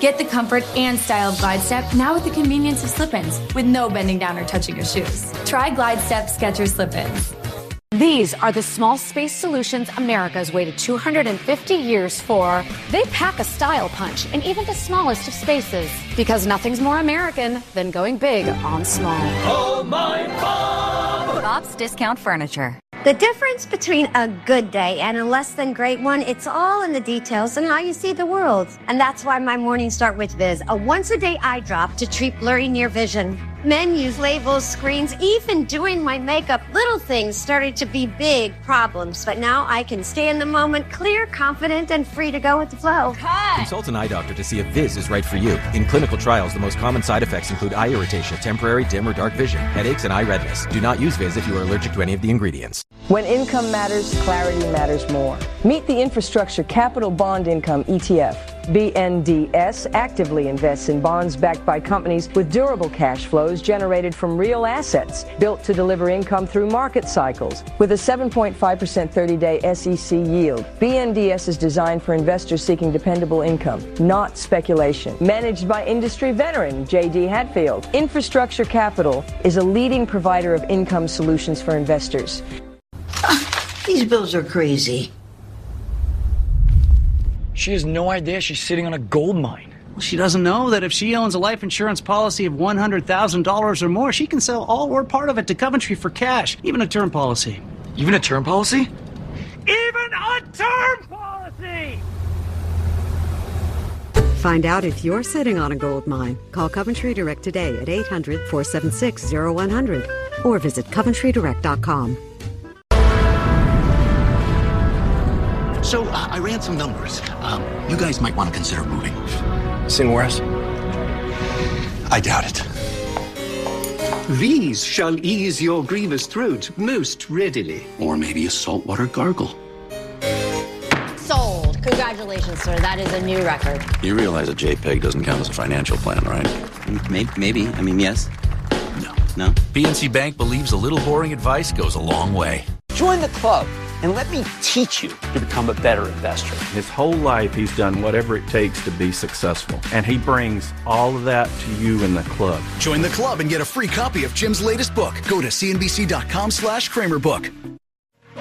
Get the comfort and style of Glide Step now with the convenience of slip-ins with no bending down or touching your shoes. Try Glide Step Skechers slip-ins. These are the small space solutions America's waited 250 years for. They pack a style punch in even the smallest of spaces, because nothing's more American than going big on small. Oh, my Bob! Bob's Discount Furniture. The difference between a good day and a less than great one, it's all in the details and how you see the world. And that's why my mornings start with Viz, a once-a-day eye drop to treat blurry near vision. Menus, labels, screens, even doing my makeup, little things started to be big problems. But now I can stay in the moment, clear, confident, and free to go with the flow. Consult an eye doctor to see if Viz is right for you. In clinical trials, the most common side effects include eye irritation, temporary dim or dark vision, headaches, and eye redness. Do not use Viz if you are allergic to any of the ingredients. When income matters, clarity matters more. Meet the Infrastructure Capital Bond Income ETF. BNDS actively invests in bonds backed by companies with durable cash flows generated from real assets, built to deliver income through market cycles. With a 7.5% 30-day SEC yield, BNDS is designed for investors seeking dependable income, not speculation. Managed by industry veteran J.D. Hatfield, Infrastructure Capital is a leading provider of income solutions for investors. These bills are crazy. She has no idea she's sitting on a gold mine. Well, she doesn't know that if she owns a life insurance policy of $100,000 or more, she can sell all or part of it to Coventry for cash, even a term policy. Even a term policy? Even a term policy! Find out if you're sitting on a gold mine. Call Coventry Direct today at 800-476-0100 or visit CoventryDirect.com. So I ran some numbers. You guys might want to consider moving. Somewhere else? I doubt it. These shall ease your grievous throat most readily. Or maybe a saltwater gargle. Sold. Congratulations, sir. That is a new record. You realize a JPEG doesn't count as a financial plan, right? Maybe. I mean, yes. No? PNC Bank believes a little boring advice goes a long way. Join the club and let me teach you to become a better investor. His whole life, he's done whatever it takes to be successful. And he brings all of that to you in the club. Join the club and get a free copy of Jim's latest book. Go to cnbc.com/Kramer Book.